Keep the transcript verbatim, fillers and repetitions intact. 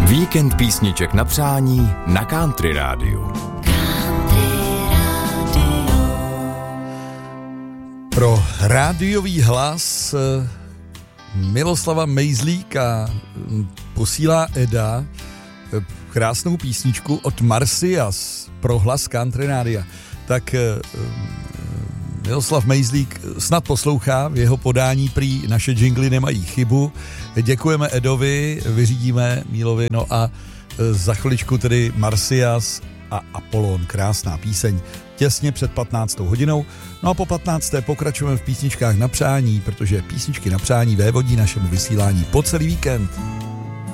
Víkend písniček na přání na Country Rádiu. Pro rádiový hlas Miloslava Mejzlíka posílá Eda krásnou písničku od Marcias pro hlas Country Rádia. Tak Miloslav Mejzlík snad poslouchá, v jeho podání prý naše jingly nemají chybu. Děkujeme Edovi, vyřídíme Mílovi, no a za chviličku tedy Marcias a Apollon, krásná píseň, těsně před patnáctou hodinou. No a po patnácté pokračujeme v písničkách na přání, protože písničky na přání vévodí našemu vysílání po celý víkend.